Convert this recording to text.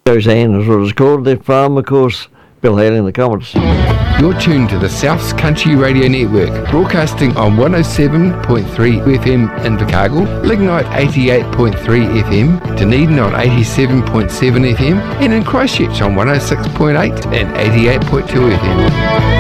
Roseanne is what it's called. They're from, of course, Bill Haley in the comments. You're tuned to the South's Country Radio Network, broadcasting on 107.3 FM in Invercargill, Lignite 88.3 FM, Dunedin on 87.7 FM, and in Christchurch on 106.8 and 88.2 FM.